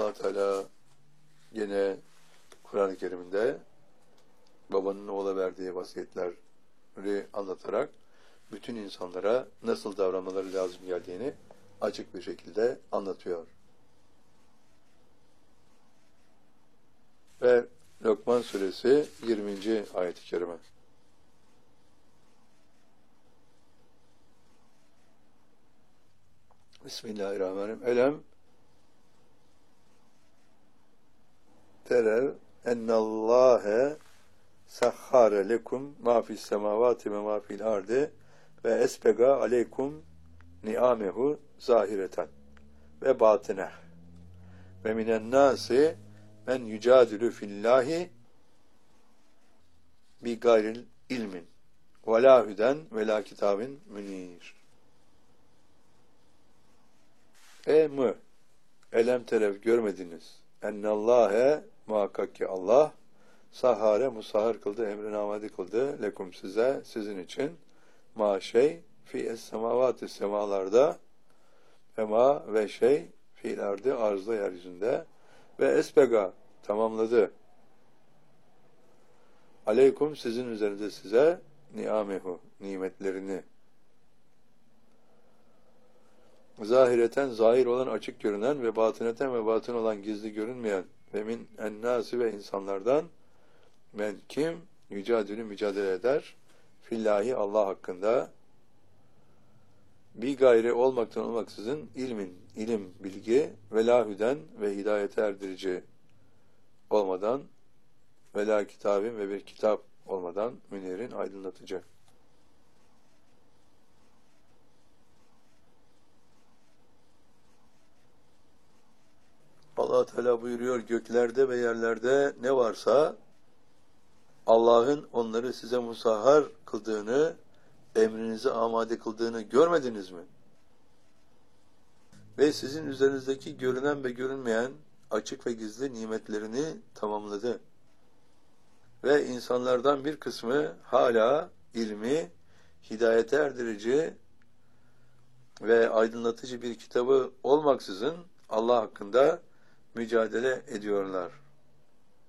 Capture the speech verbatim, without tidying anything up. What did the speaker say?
Allah Teala yine Kur'an-ı Kerim'de babanın oğula verdiği vasiyetleri anlatarak bütün insanlara nasıl davranmaları lazım geldiğini açık bir şekilde anlatıyor. Ve Lokman suresi yirminci ayet-i kerime. Bismillahirrahmanirrahim. Elem terev ennallâhe sahhâre lekum mâ fis semâvâti ve mâ fil ardı ve esbega aleykum ni'amehu zahireten ve batine ve minen nâsi men yücadilü fillâhi bi gayril ilmin ve lâ hüden ve lâ kitabin münîr. E mü elem terev görmediniz ennallâhe muhakkak ki Allah sahare musahhar kıldı, emrin amadi kıldı lekum size, sizin için ma şey fi es-semavati semalarda ve ma ve şey fiil ardı arzda yeryüzünde ve esbega tamamladı aleykum sizin üzerinde size ni'amehu nimetlerini zahireten zahir olan açık görünen ve batıneten ve batın olan gizli görünmeyen ve min ennâsi ve insanlardan men kim yücadülü mücadele eder fillahi Allah hakkında bir gayri olmaktan olmaksızın ilmin, ilim, bilgi ve lahüden ve hidayete erdirici olmadan ve la kitabin ve bir kitap olmadan münirin aydınlatıcı. Allah Teala buyuruyor, göklerde ve yerlerde ne varsa Allah'ın onları size musahhar kıldığını, emrinize amade kıldığını görmediniz mi? Ve sizin üzerinizdeki görünen ve görünmeyen açık ve gizli nimetlerini tamamladı. Ve insanlardan bir kısmı hala ilmi, hidayete erdirici ve aydınlatıcı bir kitabı olmaksızın Allah hakkında mücadele ediyorlar.